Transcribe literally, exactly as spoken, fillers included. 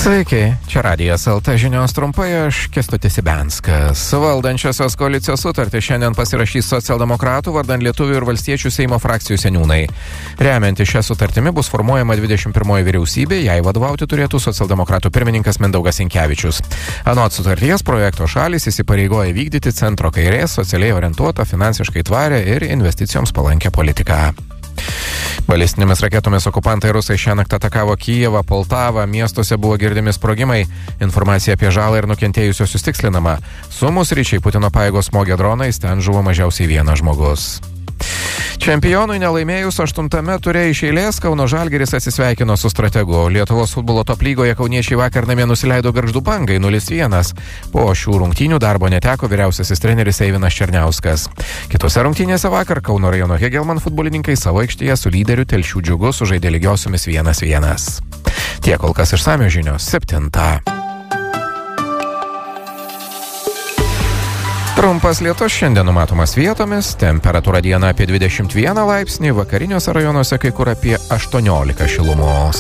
Sveiki, čia Radijas L T žinios trumpai, aš Kęstutis Ibenskas. Valdančiosios koalicijos sutartį šiandien pasirašys socialdemokratų vardan lietuvių ir valstiečių Seimo frakcijų seniūnai. Remianti šią sutartimi bus formuojama dvidešimt pirmoji vyriausybė, jai vadovauti turėtų socialdemokratų pirmininkas Mindaugas Sinkevičius. Anot sutarties projekto šalys įsipareigoja vykdyti centro kairės, socialiai orientuotą, finansiškai tvarę ir investicijoms palankę politiką. Balistinėmis raketomis okupantai rusai šiąnakt atakavo Kijevą, Poltavą, miestuose buvo girdimi sprogimai. Informacija apie žalą ir nukentėjusiosius tikslinama. Sumus ryčiai Putino pajėgos smogė dronais, ten žuvo mažiausiai vienas žmogus. Čempionui nelaimėjus aštuntame ture iš eilės, Kauno Žalgiris atsisveikino su strategu. Lietuvos futbolo top lygoje kauniečiai vakar namie nusileido Gargždų Bangai nulis vienas. Po šių rungtynių darbo neteko vyriausiasis treneris Eivinas Černiauskas. Kitose rungtynėse vakar Kauno rajono Hegelman futbolininkai savo aikštėje su lyderiu Telšių Džiugu sužaidė lygiosiomis vienas vienas. Tiek kol kas išsamios žinios septintą. Trumpas lietus šiandien numatomas vietomis, temperatūra dieną apie dvidešimt vieną laipsnį, vakariniuose rajonuose kai kur apie aštuoniolika šilumos.